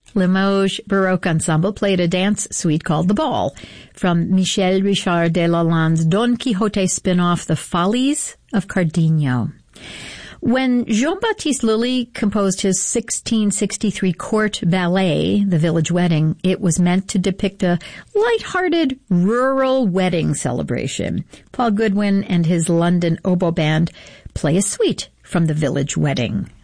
Limoges Baroque Ensemble played a dance suite called The Ball from Michel Richard de Lalande's Don Quixote spin-off, The Follies of Cardenio. When Jean-Baptiste Lully composed his 1663 court ballet, The Village Wedding, it was meant to depict a light-hearted rural wedding celebration. Paul Goodwin and his London Oboe Band play a suite from The Village Wedding.